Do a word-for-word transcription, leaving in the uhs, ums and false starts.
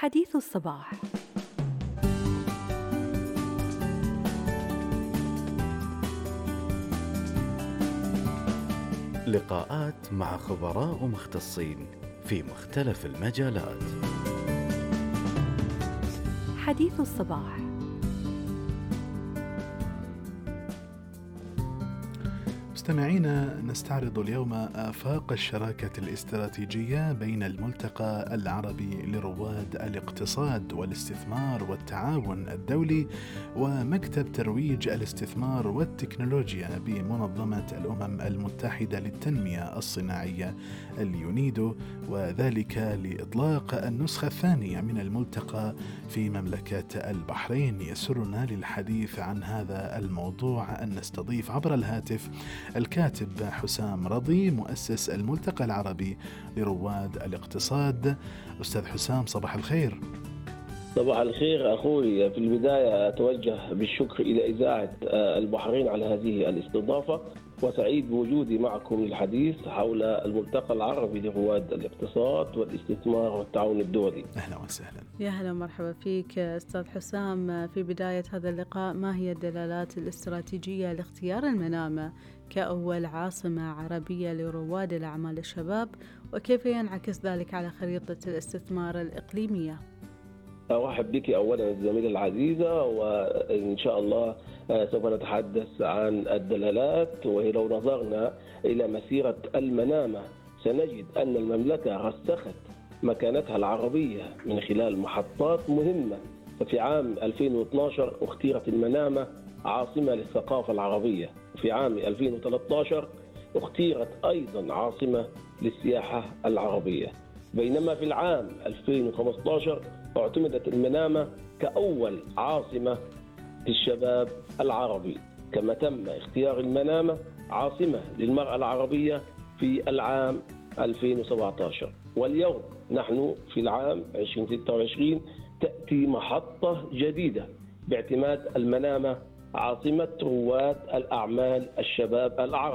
حديث الصباح. لقاءات مع خبراء ومختصين في مختلف المجالات. حديث الصباح. مستمعينا، نستعرض اليوم آفاق الشراكة الاستراتيجية بين الملتقى العربي لرواد الاقتصاد والاستثمار والتعاون الدولي ومكتب ترويج الاستثمار والتكنولوجيا بمنظمة الأمم المتحدة للتنمية الصناعية اليونيدو، وذلك لإطلاق النسخة الثانية من الملتقى في مملكة البحرين. يسرنا للحديث عن هذا الموضوع أن نستضيف عبر الهاتف الكاتب حسام رضي، مؤسس الملتقى العربي لرواد الاقتصاد. أستاذ حسام، صباح الخير. صباح الخير أخوي. في البداية أتوجه بالشكر إلى إذاعة البحرين على هذه الاستضافة، وسعيد بوجودي معكم للحديث حول الملتقى العربي لرواد الاقتصاد والاستثمار والتعاون الدولي. أهلا وسهلا. يا هلا ومرحبا فيك أستاذ حسام. في بداية هذا اللقاء، ما هي الدلالات الاستراتيجية لاختيار المنامة كأول عاصمة عربية لرواد الأعمال الشباب، وكيف ينعكس ذلك على خريطة الاستثمار الإقليمية؟ أرحب بك أولا الزميلة العزيزة، وإن شاء الله سوف نتحدث عن الدلالات. وهي لو نظرنا إلى مسيرة المنامة سنجد أن المملكة رسخت مكانتها العربية من خلال محطات مهمة. ففي عام ألفين واثني عشر اختيرت المنامة عاصمة للثقافة العربية، وفي عام ألفين وثلاثة عشر اختيرت أيضا عاصمة للسياحة العربية، بينما في العام ألفين وخمسة عشر اعتمدت المنامة كأول عاصمة للشباب العربي، كما تم اختيار المنامة عاصمة للمرأة العربية في العام ألفين وسبعة عشر. واليوم نحن في العام ألفين وستة وعشرين تأتي محطة جديدة باعتماد المنامة عاصمة رواد الأعمال الشباب العرب.